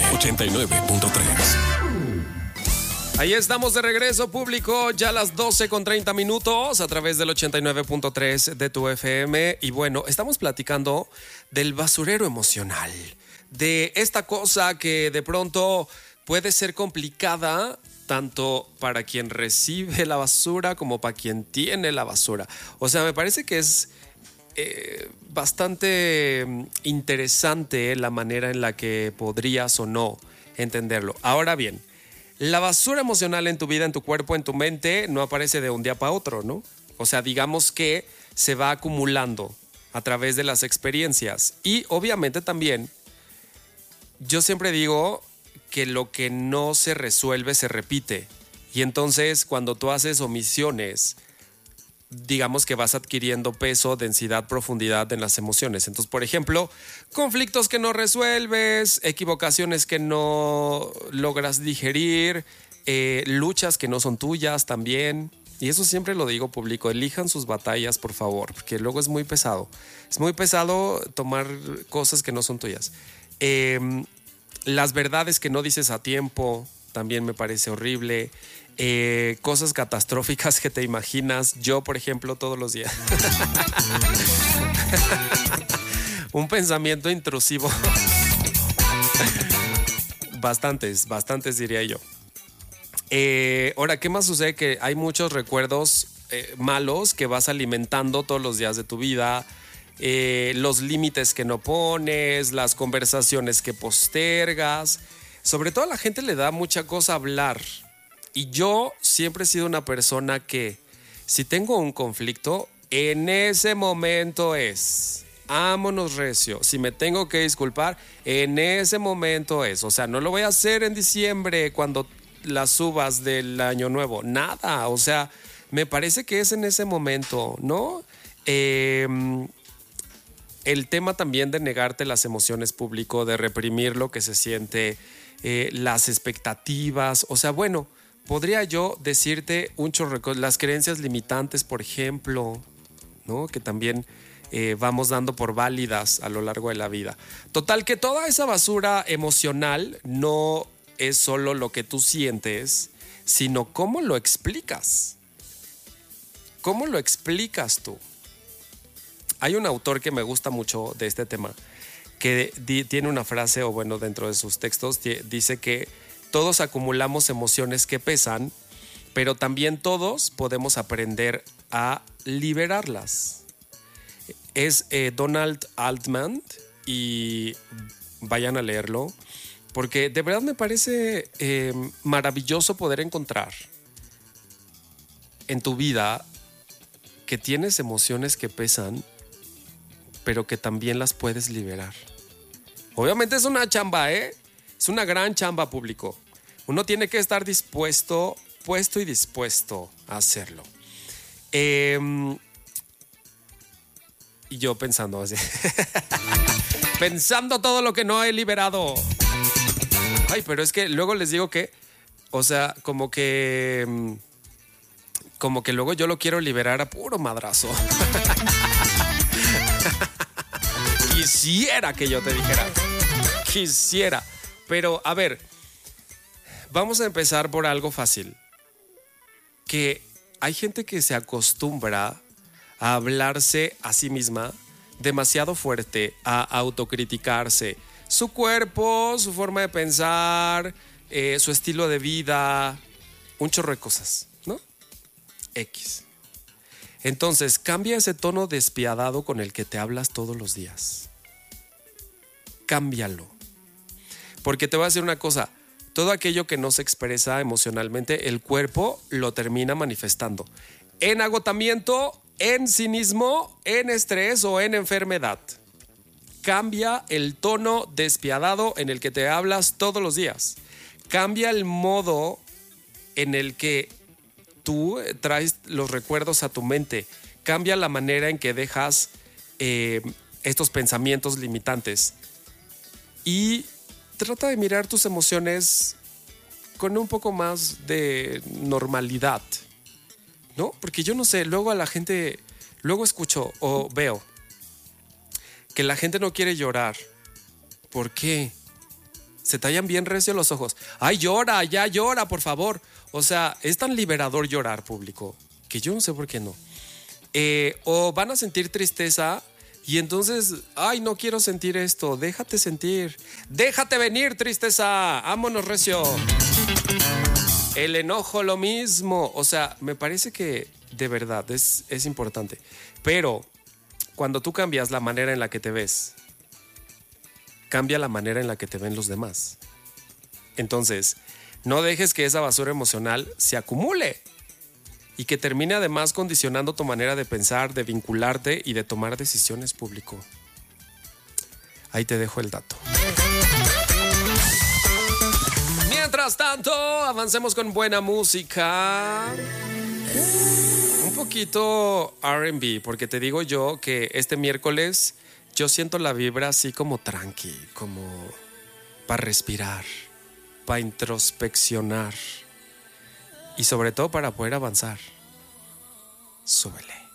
89.3. Ahí estamos de regreso, público, ya a las 12:30 a través del 89.3 de tu FM. Y bueno, estamos platicando del basurero emocional, de esta cosa que de pronto puede ser complicada tanto para quien recibe la basura como para quien tiene la basura. O sea, me parece que es bastante interesante la manera en la que podrías o no entenderlo. Ahora bien, la basura emocional en tu vida, en tu cuerpo, en tu mente, no aparece de un día para otro, ¿no? O sea, digamos que se va acumulando a través de las experiencias. Y obviamente también, yo siempre digo que lo que no se resuelve se repite. Y entonces, cuando tú haces omisiones, digamos que vas adquiriendo peso, densidad, profundidad en las emociones. Entonces, por ejemplo, conflictos que no resuelves, equivocaciones que no logras digerir, luchas que no son tuyas también. Y eso siempre lo digo público, elijan sus batallas, por favor, porque luego es muy pesado. Es muy pesado tomar cosas que no son tuyas. Las verdades que no dices a tiempo también me parece horrible. Cosas catastróficas que te imaginas. Yo, por ejemplo, todos los días. Un pensamiento intrusivo. Bastantes diría yo. Ahora, ¿qué más sucede? Que hay muchos recuerdos malos que vas alimentando todos los días de tu vida. Los límites que no pones, las conversaciones que postergas. Sobre todo a la gente le da mucha cosa hablar. Y yo siempre he sido una persona que, si tengo un conflicto, en ese momento es, vámonos recio. Si me tengo que disculpar, en ese momento es. O sea, no lo voy a hacer en diciembre cuando las uvas del año nuevo. Nada, o sea, me parece que es en ese momento, ¿no? El tema también de negarte las emociones, público, de reprimir lo que se siente, las expectativas. O sea, bueno, podría yo decirte un chorro, las creencias limitantes, por ejemplo, ¿no? Que también vamos dando por válidas a lo largo de la vida. Total, que toda esa basura emocional no es solo lo que tú sientes, sino cómo lo explicas. ¿Cómo lo explicas tú? Hay un autor que me gusta mucho de este tema, que tiene una frase, o bueno, dentro de sus textos, dice que todos acumulamos emociones que pesan, pero también todos podemos aprender a liberarlas. Es Donald Altman, y vayan a leerlo, porque de verdad me parece maravilloso poder encontrar en tu vida que tienes emociones que pesan, pero que también las puedes liberar. Obviamente es una chamba, Es una gran chamba, público. Uno tiene que estar puesto y dispuesto a hacerlo. Y yo pensando así. Pensando todo lo que no he liberado. Ay, pero es que luego les digo que, o sea, como que luego yo lo quiero liberar a puro madrazo. Quisiera que yo te dijera. Quisiera. Pero, a ver, vamos a empezar por algo fácil. Que hay gente que se acostumbra a hablarse a sí misma demasiado fuerte, a autocriticarse. Su cuerpo, su forma de pensar, su estilo de vida, un chorro de cosas, ¿no? X. Entonces, cambia ese tono despiadado con el que te hablas todos los días. Cámbialo. Porque te voy a decir una cosa, todo aquello que no se expresa emocionalmente, el cuerpo lo termina manifestando en agotamiento, en cinismo, en estrés o en enfermedad. Cambia el tono despiadado en el que te hablas todos los días. Cambia el modo en el que tú traes los recuerdos a tu mente. Cambia la manera en que dejas estos pensamientos limitantes. Y trata de mirar tus emociones con un poco más de normalidad, ¿no? Porque yo no sé, luego a la gente, luego escucho o veo que la gente no quiere llorar. ¿Por qué? se tallan bien recio los ojos. Ay, llora, ya llora, por favor. O sea, es tan liberador llorar, público, que yo no sé por qué no. O van a sentir tristeza y entonces, ay, no quiero sentir esto. Déjate sentir. Déjate venir, tristeza. Vámonos, recio. El enojo, lo mismo. O sea, me parece que de verdad es importante. Pero cuando tú cambias la manera en la que te ves, cambia la manera en la que te ven los demás. Entonces, no dejes que esa basura emocional se acumule y que termine además condicionando tu manera de pensar, de vincularte y de tomar decisiones, público. Ahí te dejo el dato. Mientras tanto, avancemos con buena música. Un poquito R&B, porque te digo yo que este miércoles yo siento la vibra así como tranqui, como para respirar, para introspeccionar y sobre todo para poder avanzar. Súbele.